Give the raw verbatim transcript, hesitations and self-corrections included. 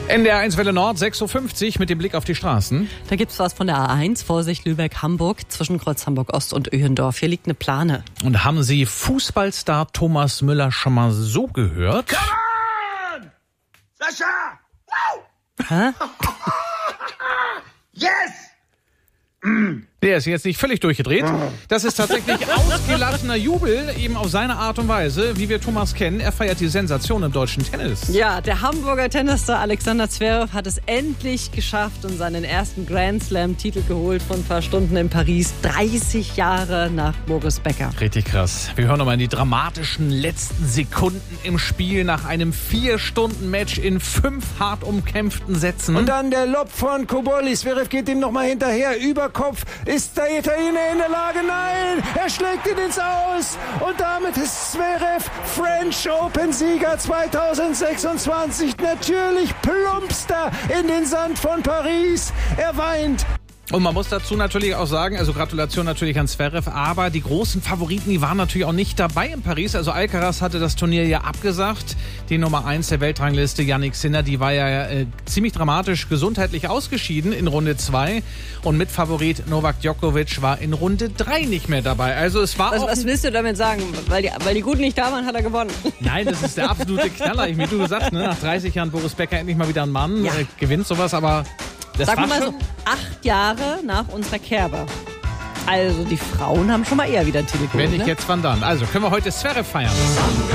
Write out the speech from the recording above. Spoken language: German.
N D R eins Welle Nord, sechs Uhr fünfzig mit dem Blick auf die Straßen. Da gibt's was von der A eins, Vorsicht Lübeck-Hamburg, zwischen Kreuz Hamburg-Ost und Öhendorf. Hier liegt eine Plane. Und haben Sie Fußballstar Thomas Müller schon mal so gehört? Come on! Sascha! Wow! Hä? Yes! Der ist jetzt nicht völlig durchgedreht. Das ist tatsächlich ausgelassener Jubel, eben auf seine Art und Weise, wie wir Thomas kennen. Er feiert die Sensation im deutschen Tennis. Ja, der Hamburger Tennisstar Alexander Zverev hat es endlich geschafft und seinen ersten Grand Slam-Titel geholt vor ein paar Stunden in Paris. dreißig Jahre nach Boris Becker. Richtig krass. Wir hören nochmal in die dramatischen letzten Sekunden im Spiel nach einem vier-Stunden-Match in fünf hart umkämpften Sätzen. Und dann der Lob von Cobolli. Zverev geht ihm nochmal hinterher, über Kopf. Ist der Italiener in der Lage? Nein! Er schlägt ihn ins Aus! Und damit ist Zverev French Open-Sieger zweitausendsechsundzwanzig. Natürlich plumpst er in den Sand von Paris. Er weint. Und man muss dazu natürlich auch sagen, also Gratulation natürlich an Zverev, aber die großen Favoriten, die waren natürlich auch nicht dabei in Paris. Also Alcaraz hatte das Turnier ja abgesagt. Die Nummer eins der Weltrangliste, Jannik Sinner, die war ja äh, ziemlich dramatisch gesundheitlich ausgeschieden in Runde zwei. Und Mitfavorit Novak Djokovic war in Runde drei nicht mehr dabei. Also es war Was, auch... was willst du damit sagen? Weil die, weil die Guten nicht da waren, hat er gewonnen. Nein, das ist der absolute Knaller. Wie du gesagt, ne, nach dreißig Jahren Boris Becker endlich mal wieder ein Mann, Ja. äh, gewinnt sowas, aber... Das Sagen wir war mal schon so, acht Jahre nach unserer Kerber. Also die Frauen haben schon mal eher wieder einen Titel geholt, Wenn nicht ne? jetzt, wann dann? Also können wir heute Zverev feiern.